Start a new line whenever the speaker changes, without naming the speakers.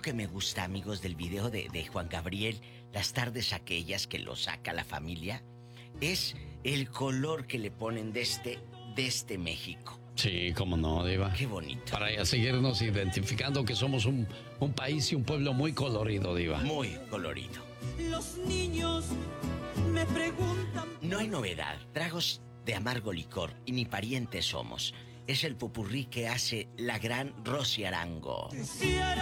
que me gusta, amigos, del video de Juan Gabriel, las tardes aquellas que lo saca la familia, es el color que le ponen de este México.
Sí, cómo no, Diva.
Qué bonito.
Para seguirnos identificando que somos un país y un pueblo muy colorido, Diva.
Muy colorido.
Los niños me preguntan...
No hay novedad, tragos de amargo licor y ni parientes somos. Es el popurrí que hace la gran Rosy Arango.
Quisiera